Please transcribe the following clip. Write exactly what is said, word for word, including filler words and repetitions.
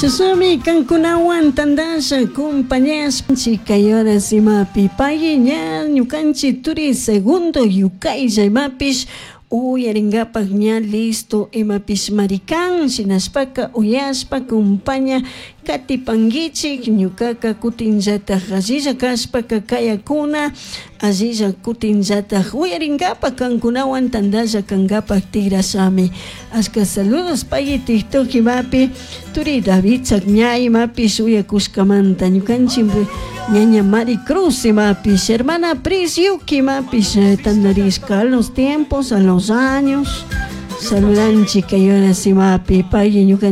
Chasumi kankunawan tandasha acompañashpanchi kayora simapi pagi ña ñukanchi turi segundo yukaylla imapish uyaringapak ña listo imapish marikan shinashpaka uyashpa compaña katipangichik ñukaka kutinllatak allilla kashpaka kayakuna allilla kutinllatak uyaringapak kankunawan tandalla kangapak tigrashami ashka saludos pagi tiktok imapi turi David ña imapish uyakushkamanta ñukanchik ñaña Maricruz imapish hermana Pris Yuki imapish tandarishka a los tiempos a los años saludanchik kayona simapi pagi ñukanchik